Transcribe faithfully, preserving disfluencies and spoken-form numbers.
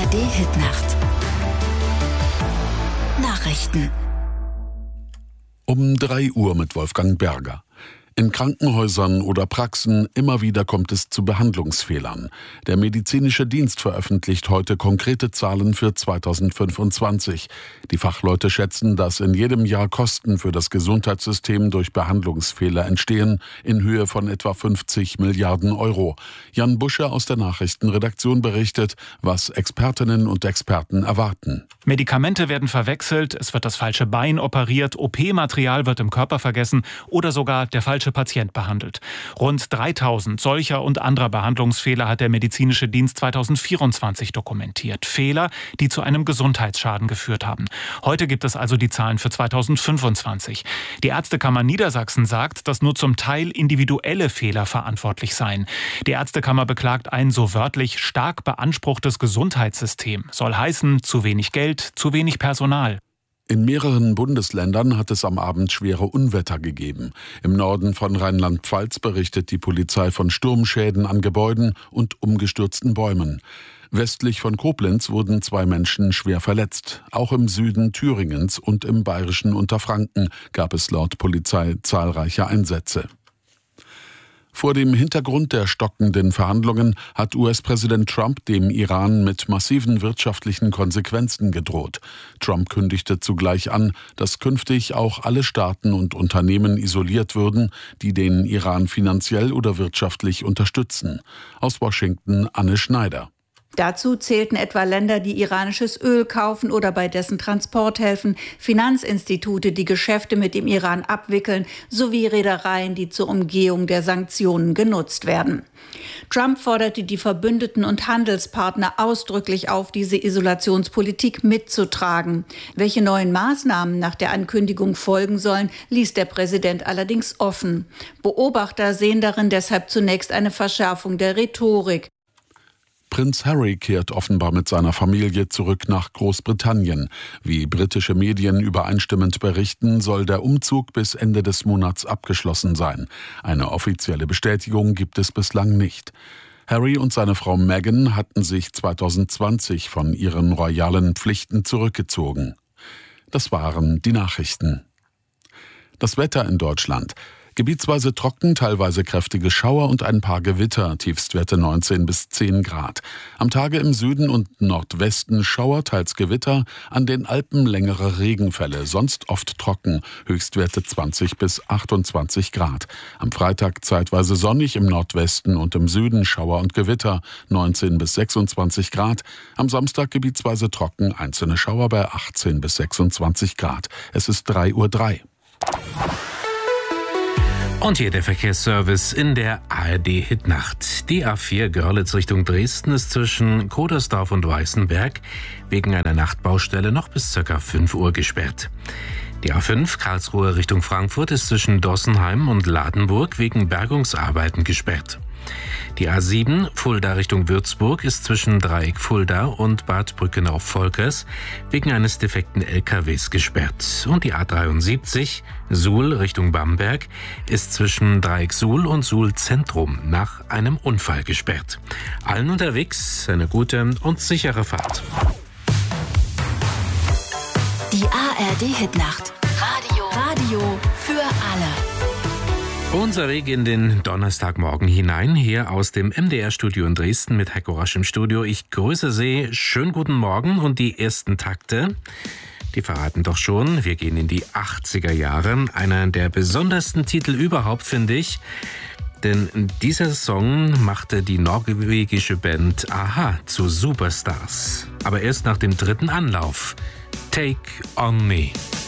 D-Hit-Nacht. Nachrichten. Um drei Uhr mit Wolfgang Berger. In Krankenhäusern oder Praxen immer wieder kommt es zu Behandlungsfehlern. Der medizinische Dienst veröffentlicht heute konkrete Zahlen für zweitausendfünfundzwanzig. Die Fachleute schätzen, dass in jedem Jahr Kosten für das Gesundheitssystem durch Behandlungsfehler entstehen, in Höhe von etwa fünfzig Milliarden Euro. Jan Busche aus der Nachrichtenredaktion berichtet, was Expertinnen und Experten erwarten. Medikamente werden verwechselt, es wird das falsche Bein operiert, O P-Material wird im Körper vergessen oder sogar der falsche Patient behandelt. Rund dreitausend solcher und anderer Behandlungsfehler hat der medizinische Dienst zweitausendvierundzwanzig dokumentiert. Fehler, die zu einem Gesundheitsschaden geführt haben. Heute gibt es also die Zahlen für zweitausendfünfundzwanzig. Die Ärztekammer Niedersachsen sagt, dass nur zum Teil individuelle Fehler verantwortlich seien. Die Ärztekammer beklagt ein so wörtlich stark beanspruchtes Gesundheitssystem. Soll heißen, zu wenig Geld, zu wenig Personal. In mehreren Bundesländern hat es am Abend schwere Unwetter gegeben. Im Norden von Rheinland-Pfalz berichtet die Polizei von Sturmschäden an Gebäuden und umgestürzten Bäumen. Westlich von Koblenz wurden zwei Menschen schwer verletzt. Auch im Süden Thüringens und im bayerischen Unterfranken gab es laut Polizei zahlreiche Einsätze. Vor dem Hintergrund der stockenden Verhandlungen hat U S-Präsident Trump dem Iran mit massiven wirtschaftlichen Konsequenzen gedroht. Trump kündigte zugleich an, dass künftig auch alle Staaten und Unternehmen isoliert würden, die den Iran finanziell oder wirtschaftlich unterstützen. Aus Washington Anne Schneider. Dazu zählten etwa Länder, die iranisches Öl kaufen oder bei dessen Transport helfen, Finanzinstitute, die Geschäfte mit dem Iran abwickeln, sowie Reedereien, die zur Umgehung der Sanktionen genutzt werden. Trump forderte die Verbündeten und Handelspartner ausdrücklich auf, diese Isolationspolitik mitzutragen. Welche neuen Maßnahmen nach der Ankündigung folgen sollen, ließ der Präsident allerdings offen. Beobachter sehen darin deshalb zunächst eine Verschärfung der Rhetorik. Prinz Harry kehrt offenbar mit seiner Familie zurück nach Großbritannien. Wie britische Medien übereinstimmend berichten, soll der Umzug bis Ende des Monats abgeschlossen sein. Eine offizielle Bestätigung gibt es bislang nicht. Harry und seine Frau Meghan hatten sich zweitausendzwanzig von ihren royalen Pflichten zurückgezogen. Das waren die Nachrichten. Das Wetter in Deutschland. Gebietsweise trocken, teilweise kräftige Schauer und ein paar Gewitter, Tiefstwerte neunzehn bis zehn Grad. Am Tage im Süden und Nordwesten Schauer, teils Gewitter, an den Alpen längere Regenfälle, sonst oft trocken, Höchstwerte zwanzig bis achtundzwanzig Grad. Am Freitag zeitweise sonnig, im Nordwesten und im Süden Schauer und Gewitter, neunzehn bis sechsundzwanzig Grad. Am Samstag gebietsweise trocken, einzelne Schauer bei achtzehn bis sechsundzwanzig Grad. Es ist drei Uhr drei. Und hier der Verkehrsservice in der A R D-Hitnacht. Die A vier Görlitz Richtung Dresden ist zwischen Kodersdorf und Weißenberg wegen einer Nachtbaustelle noch bis ca. fünf Uhr gesperrt. Die A fünf Karlsruhe Richtung Frankfurt ist zwischen Dossenheim und Ladenburg wegen Bergungsarbeiten gesperrt. Die A sieben Fulda Richtung Würzburg ist zwischen Dreieck Fulda und Bad Brückenau-Volkers wegen eines defekten L K Ws gesperrt. Und die A dreiundsiebzig Suhl Richtung Bamberg ist zwischen Dreieck Suhl und Suhl Zentrum nach einem Unfall gesperrt. Allen unterwegs eine gute und sichere Fahrt. Die A R D-Hitnacht. Radio. Radio für alle. Unser Weg in den Donnerstagmorgen hinein, hier aus dem M D R-Studio in Dresden mit Heiko Rasch im Studio. Ich grüße Sie, schönen guten Morgen und die ersten Takte, die verraten doch schon, wir gehen in die achtziger Jahre. Einer der besondersten Titel überhaupt, finde ich, denn dieser Song machte die norwegische Band a-ha zu Superstars. Aber erst nach dem dritten Anlauf. Take on Me.